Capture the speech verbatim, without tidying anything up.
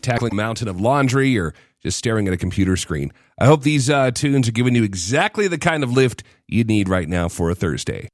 tackling a mountain of laundry, or just staring at a computer screen. I hope these uh, tunes are giving you exactly the kind of lift you need right now for a Thursday.